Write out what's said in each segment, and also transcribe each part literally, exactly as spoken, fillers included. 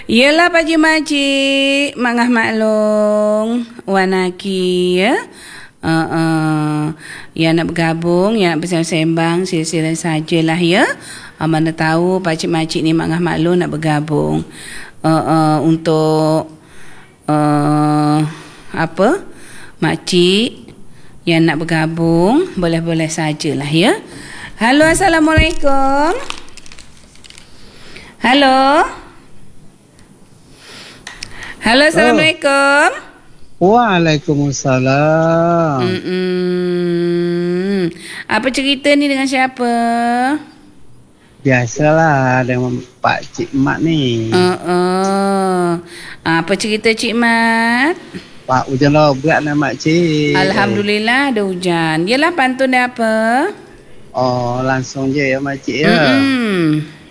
Yelah pakcik-makcik, mangah maklong, wanaki ya. Uh, uh, yang nak bergabung, yang nak bersembang, sila-sila sajalah ya. Uh, mana tahu pakcik-makcik ni mangah maklong nak bergabung. Uh, uh, untuk uh, apa? Makcik yang nak bergabung, boleh-boleh sajalah ya. Halo, Assalamualaikum. Halo. Halo, Assalamualaikum. Oh. Waalaikumsalam. Mm-mm. Apa cerita ni dengan siapa? Biasalah dengan Pak Cik Mat ni. Uh, uh. Apa cerita Cik Mat? Pak hujan lobrak lah Mak Cik. Alhamdulillah ada hujan. Yalah, pantun dia apa? Oh, langsung je ya Mak Cik ya. Mm-mm.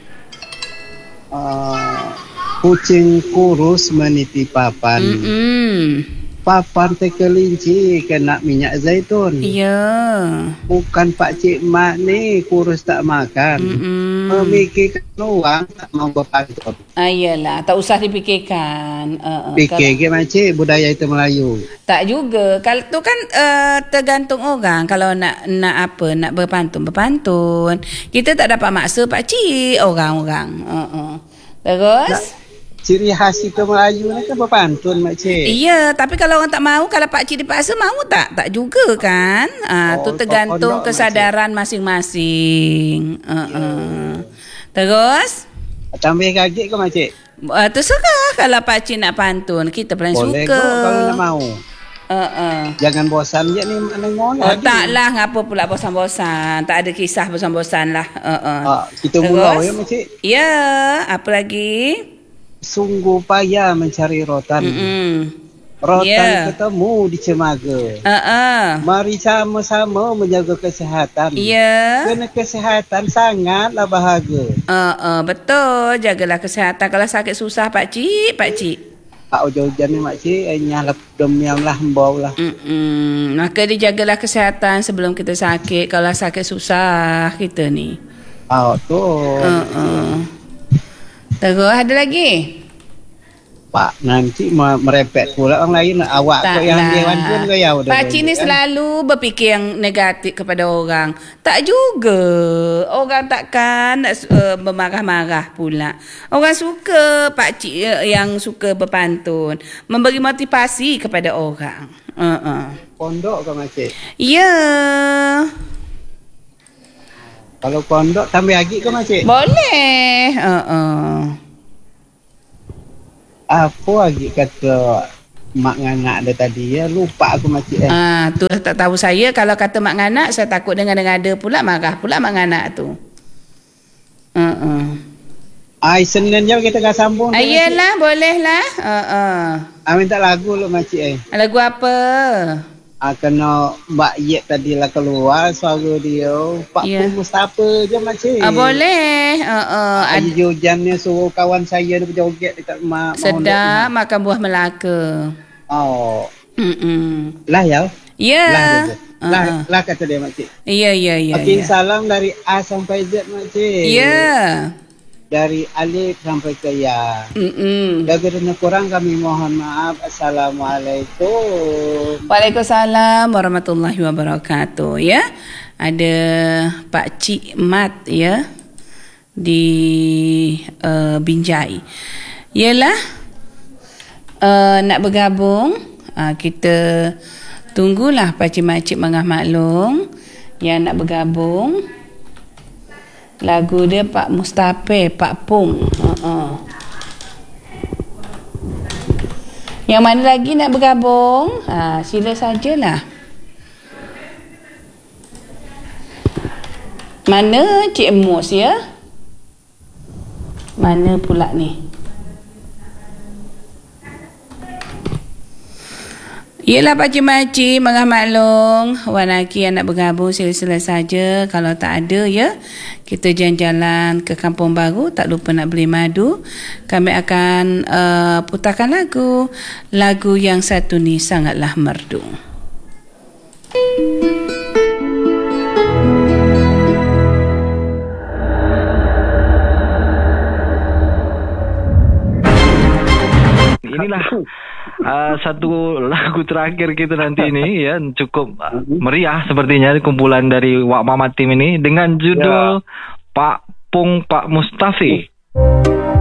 Uh, kucing kurus meniti papan. Mm-mm. Papan terkelinci kena minyak zaitun. Ya. Bukan Pak Cik Mat ni kurus tak makan. Mm-mm. Memikirkan uang tak mau berpantun. Ayolah, tak usah dipikirkan. Uh, uh, Fikir ke Mak Cik budaya itu Melayu? Tak juga. Kalau tu kan uh, tergantung orang. Kalau nak nak apa, nak berpantun, berpantun. Kita tak dapat maksa pak cik orang-orang. Uh, uh. Terus? Nak, ciri khas itu Melayu ni kan berpantun Mak Cik. Iya, tapi kalau orang tak mahu, kalau pak cik dipaksa mahu tak? Tak juga kan? Ah, uh, oh, tu tergantung kesadaran masing-masing. Uh, uh. Terus? Tambah kaget ke Mak Cik? Uh, terserah kalau pak cik nak pantun. Kita paling boleh suka. Boleh kalau nak mahu. Uh, uh. Jangan bosan je ni mana ngono. Oh, taklah, ngapa pula bosan-bosan. Tak ada kisah bosan-bosan lah. Uh, uh. Ah, kita mula ya Mak Cik. Ya, apa lagi? Sungguh payah mencari rotan. Mm-mm. Rotan yeah. ketemu di Cemaga. Uh, uh. Mari sama-sama menjaga kesihatan. Ya. Yeah. Kerana kesihatan sangatlah bahagia. Uh, uh, betul, jagalah kesihatan. Kalau sakit susah pak cik, pak cik. Pak hujan-hujan ni Mak Cik, nyah lah demiam lah, mbau lah. Mm-mm. Maka dijagalah kesihatan sebelum kita sakit. Kalau sakit susah kita ni. Oh tu. Uh, uh. Terus ada lagi? Pak nanti merepet pula orang lain. Awak tak kok yang dewan pun kaya. Pakcik ni kan selalu berfikir yang negatif kepada orang. Tak juga. Orang takkan nak uh, bermarah-marah pula. Orang suka pakcik uh, yang suka berpantun. Memberi motivasi kepada orang. Uh-uh. Pondok ke Makcik? Ya. Kalau pondok tambah lagi ke Makcik? Boleh. Uh-uh. Apa lagi kata mak nganak dia tadi ya? Lupa aku Makcik eh. Ah, tu tak tahu saya. Kalau kata mak nganak, saya takut dengar-dengar pula marah pula mak nganak tu. Uh-uh. Ai Senin je kita akan sambung. Ayolah, bolehlah. Uh-uh. Ah, minta lagu lu Makcik eh. Lagu apa? Ah, kena Mbak Yek tadi lah keluar suara dia. Pak yeah. Pun Mustafa je Makcik. Ah, boleh. Uh-uh. Ad- hujannya suruh kawan saya dia berjoget dekat rumah. Sedap makan buah Melaka. Oh. Mm-mm. Lah ya? Ya. Lah, uh-uh. lah, lah kata dia Makcik. Ya, ya, ya. Okey, ya. salam dari A sampai Z Makcik. Ya. Dari Alif sampai ke Ya. Mm-mm. Dagingnya kurang kami mohon maaf. Assalamualaikum. Waalaikumsalam warahmatullahi wabarakatuh. Ya. Ada Pak Cik Mat ya di uh, Binjai. Yalah. Uh, nak bergabung, uh, kita tunggulah Pak Cik Makcik Mangah Maklong yang nak bergabung. Lagu dia Pak Mustafa, Pak Pung. Uh-uh. Yang mana lagi nak bergabung? Ha, sila sajalah. Mana Cik Mus ya? Mana pula ni? Yelah Pakcik Makcik, Mangah Maklong, wanaki yang nak bergabung sila-sila saja. Kalau tak ada ya, kita jalan-jalan ke Kampung Baru, tak lupa nak beli madu. Kami akan uh, putarkan lagu. Lagu yang satu ni sangatlah merdu. inilah uh, satu lagu terakhir kita nanti ini ya, cukup uh, meriah sepertinya kumpulan dari Wak Mamat Team ini dengan judul ya. Pak Pung Pak Mustafi.